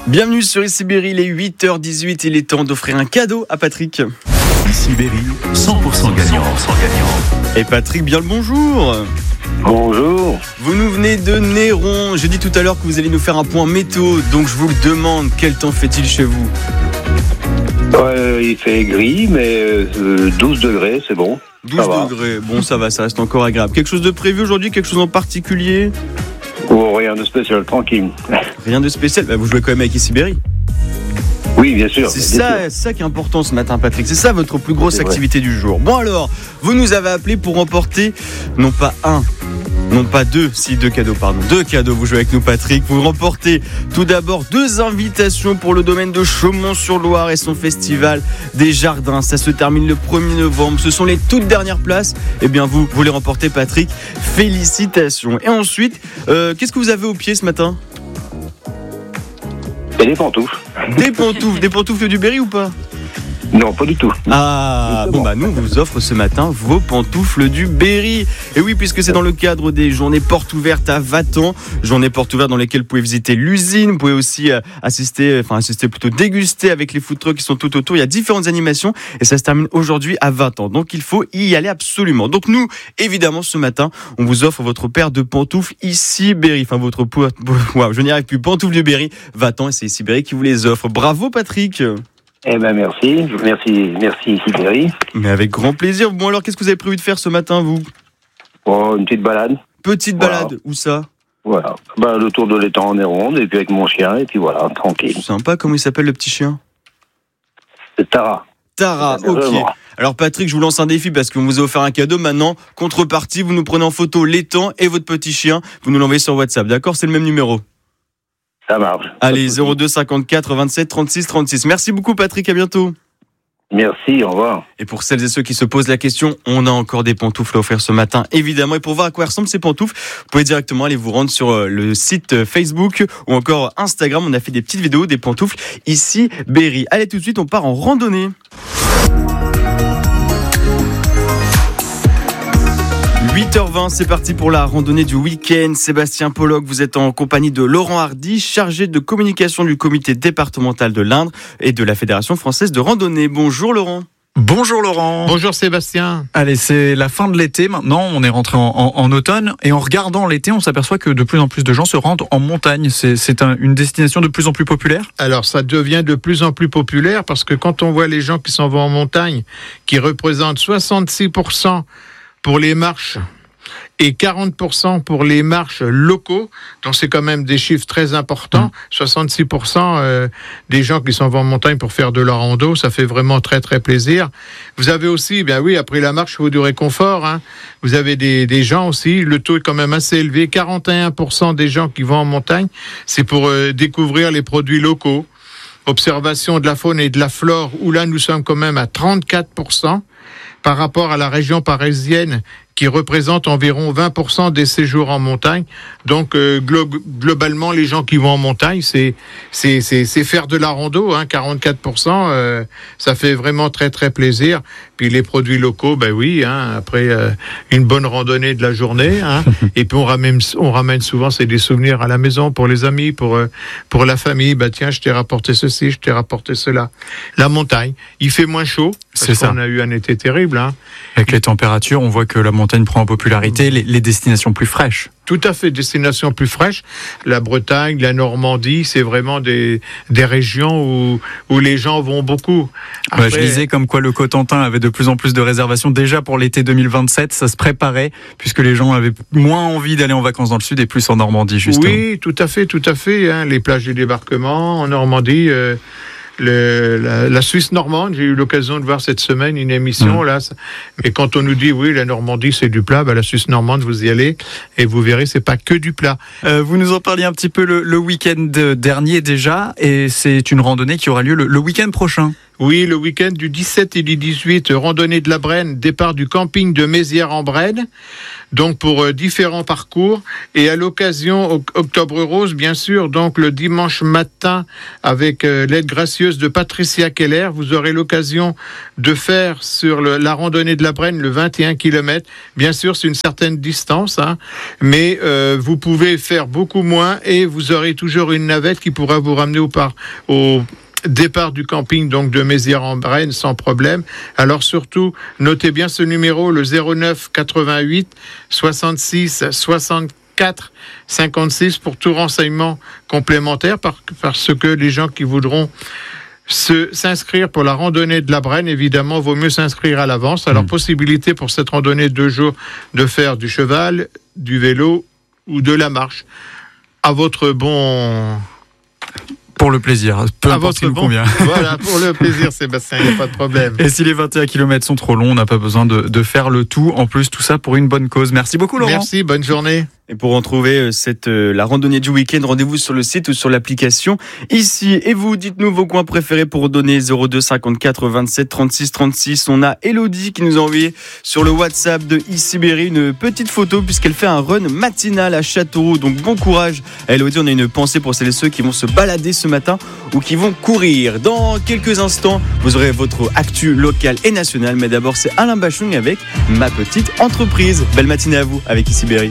Bienvenue sur Ici Berry, il est 8h18, il est temps d'offrir un cadeau à Patrick. Ici Berry, 100% gagnant. Et Patrick, bien le bonjour. Bonjour. Vous nous venez de Néron. J'ai dit tout à l'heure que vous allez nous faire un point météo, donc je vous le demande, quel temps fait-il chez vous ? Il fait gris, mais 12 degrés, c'est bon. 12 degrés, bon ça va, ça reste encore agréable. Quelque chose de prévu aujourd'hui, quelque chose en particulier ? Oh, rien de spécial, tranquille. Rien de spécial, vous jouez quand même avec Ici Berry. Oui, bien sûr. C'est ça qui est important ce matin, Patrick. C'est ça votre plus grosse activité du jour. Bon alors, vous nous avez appelé pour remporter non pas deux cadeaux. Vous jouez avec nous, Patrick. Vous remportez tout d'abord 2 invitations pour le domaine de Chaumont-sur-Loire et son festival des jardins. Ça se termine le 1er novembre. Ce sont les toutes dernières places. Eh bien, vous les remportez, Patrick. Félicitations. Et ensuite, qu'est-ce que vous avez au pied ce matin ? Et des pantoufles. Des pantoufles du Berry ou pas ? Non, pas du tout. Ah, nous on vous offre ce matin vos pantoufles du Berry. Et oui, puisque c'est dans le cadre des journées portes ouvertes à Vatan, journées portes ouvertes dans lesquelles vous pouvez visiter l'usine, vous pouvez aussi déguster avec les food trucks qui sont tout autour. Il y a différentes animations et ça se termine aujourd'hui à Vatan. Donc il faut y aller absolument. Donc nous, évidemment, ce matin, on vous offre votre paire de pantoufles Ici Berry. Enfin, je n'y arrive plus, pantoufles du Berry, Vatan, et c'est Ici Berry qui vous les offre. Bravo, Patrick. Eh ben merci Ici Berry. Mais avec grand plaisir. Bon alors, qu'est-ce que vous avez prévu de faire ce matin, vous ? Oh, une petite balade. Petite balade, où ça ? Voilà, le tour de l'étang en Néronde, et puis avec mon chien, et puis voilà, tranquille. Sympa, comment il s'appelle le petit chien ? C'est Tara. Tara, ok. Vraiment. Alors Patrick, je vous lance un défi parce qu'on vous a offert un cadeau. Maintenant, contrepartie, vous nous prenez en photo l'étang et votre petit chien. Vous nous l'envoyez sur WhatsApp, d'accord ? C'est le même numéro. Ça marche. Allez, 02 54 27 36 36. Merci beaucoup, Patrick, à bientôt. Merci, au revoir. Et pour celles et ceux qui se posent la question, on a encore des pantoufles à offrir ce matin, évidemment. Et pour voir à quoi ressemblent ces pantoufles, vous pouvez directement aller vous rendre sur le site Facebook ou encore Instagram. On a fait des petites vidéos des pantoufles Ici Berry. Allez, tout de suite, on part en randonnée. 8h20, c'est parti pour la randonnée du week-end. Sébastien Pollock, vous êtes en compagnie de Laurent Hardy, chargé de communication du comité départemental de l'Indre et de la Fédération française de randonnée. Bonjour Laurent. Bonjour Laurent. Bonjour Sébastien. Allez, c'est la fin de l'été maintenant, on est rentré en automne et en regardant l'été, on s'aperçoit que de plus en plus de gens se rendent en montagne. C'est une destination de plus en plus populaire ? Alors ça devient de plus en plus populaire parce que quand on voit les gens qui s'en vont en montagne, qui représentent 66% pour les marches et 40% pour les marches locaux, donc c'est quand même des chiffres très importants. 66% des gens qui s'en vont en montagne pour faire de la rando, ça fait vraiment très très plaisir. Vous avez aussi, après la marche, il faut du réconfort. Vous avez des gens aussi, le taux est quand même assez élevé, 41% des gens qui vont en montagne, c'est pour découvrir les produits locaux. Observation de la faune et de la flore, où là nous sommes quand même à 34%. Par rapport à la région parisienne qui représente environ 20% des séjours en montagne. Donc globalement, les gens qui vont en montagne, c'est faire de la rando, 44%, ça fait vraiment très très plaisir. Puis les produits locaux, après une bonne randonnée de la journée, et puis on ramène souvent, c'est des souvenirs à la maison pour les amis, pour la famille. Tiens, je t'ai rapporté ceci, je t'ai rapporté cela. La montagne, il fait moins chaud, parce qu'on a eu un été terrible. Avec les températures, on voit que la montagne prend en popularité, les destinations plus fraîches. Tout à fait, destinations plus fraîches. La Bretagne, la Normandie, c'est vraiment des régions où les gens vont beaucoup. Après, je lisais comme quoi le Cotentin avait de plus en plus de réservations déjà pour l'été 2027. Ça se préparait puisque les gens avaient moins envie d'aller en vacances dans le sud et plus en Normandie, justement. Oui, tout à fait. Les plages du débarquement en Normandie... la Suisse normande, j'ai eu l'occasion de voir cette semaine une émission là. Mais quand on nous dit oui, la Normandie c'est du plat, la Suisse normande vous y allez et vous verrez c'est pas que du plat. Vous nous en parliez un petit peu le week-end dernier déjà, et c'est une randonnée qui aura lieu le week-end prochain. Oui, le week-end du 17 et du 18, randonnée de la Brenne, départ du camping de Mézières-en-Brenne, donc pour différents parcours. Et à l'occasion, Octobre Rose, bien sûr, donc le dimanche matin, avec l'aide gracieuse de Patricia Keller, vous aurez l'occasion de faire sur la randonnée de la Brenne le 21 km. Bien sûr, c'est une certaine distance, mais vous pouvez faire beaucoup moins et vous aurez toujours une navette qui pourra vous ramener au départ du camping donc de Mézières-en-Brenne sans problème. Alors surtout, notez bien ce numéro, le 09 88 66 64 56 pour tout renseignement complémentaire, parce que les gens qui voudront s'inscrire pour la randonnée de la Brenne, évidemment, vaut mieux s'inscrire à l'avance. Alors, possibilité pour cette randonnée de 2 jours de faire du cheval, du vélo ou de la marche. À votre bon... Pour le plaisir, peu importe ce qui nous convient. Voilà, pour le plaisir, Sébastien, il n'y a pas de problème. Et si les 21 km sont trop longs, on n'a pas besoin de faire le tout. En plus, tout ça pour une bonne cause. Merci beaucoup, Laurent. Merci, bonne journée. Et pour retrouver la randonnée du week-end, rendez-vous sur le site ou sur l'application ici. Et vous, dites-nous vos coins préférés pour donner 02 54 27 36 36. On a Elodie qui nous a envoyé sur le WhatsApp de Issy-Berry une petite photo puisqu'elle fait un run matinal à Châteauroux. Donc bon courage à Elodie. On a une pensée pour celles et ceux qui vont se balader ce matin ou qui vont courir. Dans quelques instants, vous aurez votre actu locale et nationale. Mais d'abord, c'est Alain Bachung avec Ma Petite Entreprise. Belle matinée à vous avec Issy-Berry.